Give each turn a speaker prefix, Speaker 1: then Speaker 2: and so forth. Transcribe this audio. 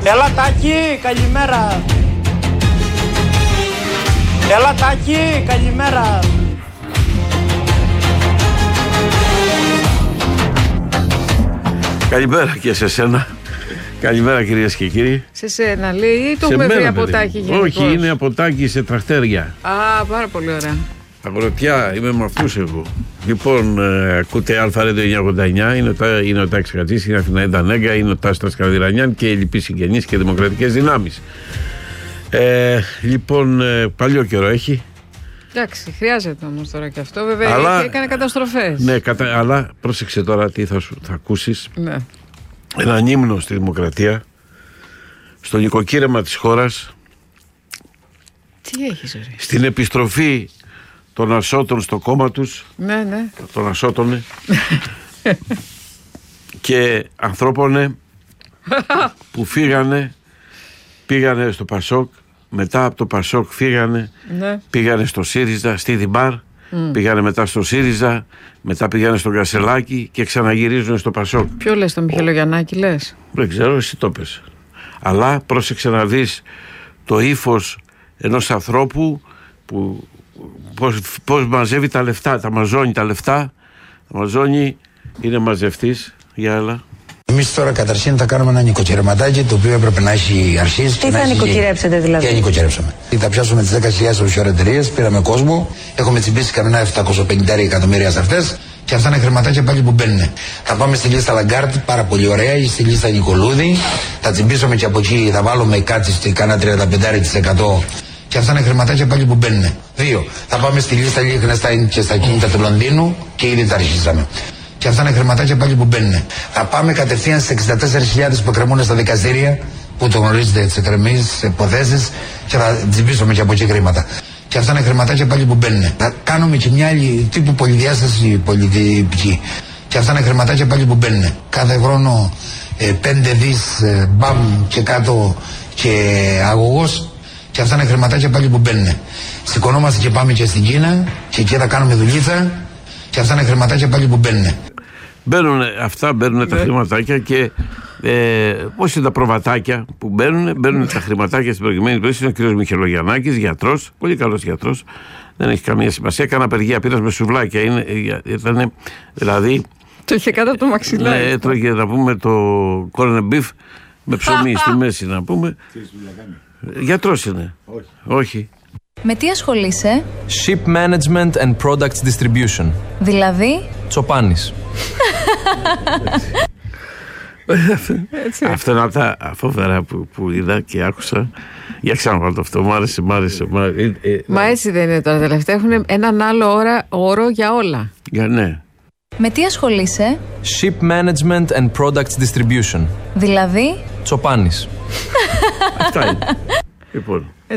Speaker 1: Έλα Τάκη, καλημέρα. Έλα Τάκη, καλημέρα.
Speaker 2: Καλημέρα και σε σένα. Καλημέρα κυρίες και κύριοι.
Speaker 3: Σε σένα λέει ή το έχουμε βρει από Τάκη γενικώς?
Speaker 2: Όχι, είναι από Τάκη σε τραχτέρια.
Speaker 3: Α, πάρα πολύ ωραία.
Speaker 2: Αγροτιά, είμαι με αυτούς εγώ. Λοιπόν, ακούτε ΑΡΕΔΙΟ 989, είναι ο Τάκης Χατζής, είναι η Αθηναίδα Νέγκα, είναι ο Τάσης Καρδιρανιάν και οι λοιποί συγγενείς και δημοκρατικές δυνάμεις. Λοιπόν, παλιό καιρό έχει. Εντάξει,
Speaker 3: χρειάζεται όμως τώρα και αυτό, βέβαια, αλλά έκανε καταστροφές.
Speaker 2: Ναι, αλλά πρόσεξε τώρα τι θα ακούσεις.
Speaker 3: Ναι.
Speaker 2: Έναν ύμνο στη δημοκρατία, στο νοικοκύρεμα της χώρας.
Speaker 3: Τι έχεις, ωραία.
Speaker 2: Στην επιστροφή των ασώτων στο κόμμα τους.
Speaker 3: Ναι.
Speaker 2: Των ασώτων και ανθρώπων που πήγανε στο Πασόκ, μετά από το Πασόκ πήγανε στο ΣΥΡΙΖΑ, στη Δημάρ, πήγανε μετά στο ΣΥΡΙΖΑ, μετά πήγανε στο Κασελάκη και ξαναγυρίζουν στο Πασόκ.
Speaker 3: Ποιο λες, τον Μιχελογιαννάκη λες?
Speaker 2: Δεν ξέρω, εσύ το πες. Αλλά πρόσεξε να δεις το ύφος ενός ανθρώπου που πώς μαζεύει τα λεφτά, τα μαζώνει τα λεφτά, τα μαζώνει, είναι μαζευτής. Για έλα.
Speaker 4: Εμείς τώρα καταρχήν θα κάνουμε ένα νοικοκυρεματάκι το οποίο έπρεπε να έχει αρχίσει.
Speaker 5: Τι θα νοικοκυρέψετε δηλαδή?
Speaker 4: Τι νοικοκυρέψαμε. Θα πιάσουμε τις 10.000 offshore εταιρείες, πήραμε κόσμο, έχουμε τσιμπήσει κανένα 750 εκατομμύρια σε αυτές και αυτά είναι χρηματάκια πάλι που μπαίνουν. Θα πάμε στη λίστα Λαγκάρτ, πάρα πολύ ωραία, ή στη λίστα Νικολούδη, θα τσιμπήσουμε και από εκεί, θα βάλουμε κάτι στη κάνα 35%. Και αυτά είναι χρηματάκια πάλι που μπαίνουν. 2. Θα πάμε στη λίστα Liechtenstein και στα κίνητα του Λονδίνου και ήδη τα αρχίσαμε. Και αυτά είναι χρηματάκια πάλι που μπαίνουν. Θα πάμε κατευθείαν στις 64.000 που εκκρεμούν στα δικαστήρια, που το γνωρίζετε, τις εκκρεμείς υποθέσεις, και θα τσιμπήσουμε και από εκεί χρήματα. Και αυτά είναι χρηματάκια πάλι που μπαίνουν. Θα κάνουμε και μια άλλη τύπου πολυδιάσταση πολιτική. Και αυτά είναι χρηματάκια πάλι που μπαίνουν. Κάθε χρόνο 5 δις μπαμ και κάτω και αγωγός. Και αυτά είναι χρηματάκια πάλι που μπαίνουν. Σηκωνόμαστε και πάμε και στην Κίνα και εκεί θα κάνουμε δουλίτσα. Και αυτά είναι χρηματάκια πάλι που μπαίνουν.
Speaker 2: Μπαίνουν τα χρηματάκια και πώς είναι τα προβατάκια που μπαίνουν τα χρηματάκια στην προηγουμένη περίπτωση. Είναι ο κ. Μιχελογιαννάκης, γιατρός, πολύ καλός γιατρός. Δεν έχει καμία σημασία. Έκανε απεργία πείρας με σουβλάκια. Ήταν δηλαδή.
Speaker 3: Το είχε κάτω από το μαξιλάρι.
Speaker 2: Ναι, έτρωγε να πούμε το corned beef με ψωμί στη μέση να πούμε. Γιατρός είναι. Όχι.
Speaker 5: Με τι ασχολείσαι?
Speaker 6: Ship Management and Products Distribution.
Speaker 5: Δηλαδή?
Speaker 6: Τσοπάνης.
Speaker 2: Αυτό είναι από τα φοβερά που είδα και άκουσα. Για ξαναβάλω αυτό, μ' άρεσε.
Speaker 3: Μα έτσι δεν είναι τώρα τελευταία? Έχουν έναν άλλο όρο για όλα.
Speaker 2: Ναι.
Speaker 5: Με τι ασχολείσαι?
Speaker 6: Ship Management and Products Distribution.
Speaker 5: Δηλαδή?
Speaker 6: Τσοπάνης.
Speaker 2: Αυτά είναι. Λοιπόν.